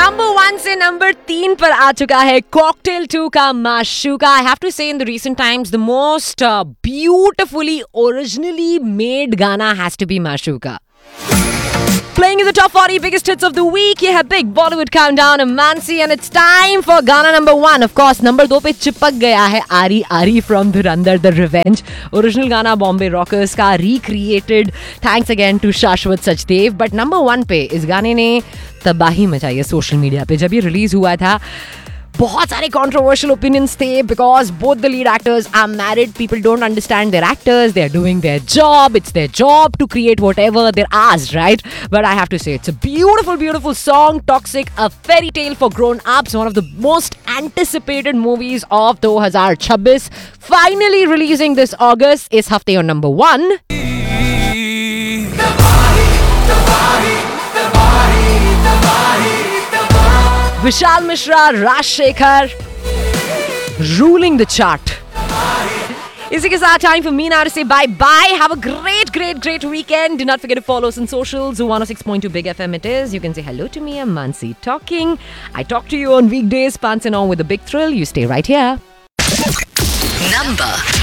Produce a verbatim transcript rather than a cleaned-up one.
Number one से number तीन पर आ चुका है कॉकटेल टू का माशूका. I have to say in the recent times the most uh, beautifully originally made गाना has to be माशूका. Playing in the top forty biggest hits of the week, ये है Big Bollywood Countdown of Mansi and it's time for गाना number one. Of course, number दो पे चिपक गया है आरी आरी from Dhurandhar The Revenge. Original गाना Bombay Rockers का recreated. Thanks again to Shashwat Sachdev. But number one पे इस गाने ने तबाही मचाई है सोशल मीडिया पे. जब ये रिलीज हुआ था बहुत सारे controversial opinions थे because both the lead actors are married. People don't understand their actors. They're doing their job. It's their job to create whatever they're asked, right? But I have to say, it's a beautiful, beautiful song. Toxic, a fairy tale for grown-ups. One of the most anticipated movies of twenty twenty-six. Finally releasing this August. Is hafte on number one. Vishal Mishra, Raj Shekhar, ruling the chart. इसी के साथ time for me now to say bye-bye. Have a great, great, great weekend. Do not forget to follow us on socials. one oh six point two Big F M it is. You can say hello to me. I'm Mansi talking. I talk to you on weekdays, pants and on with a big thrill. You stay right here. Number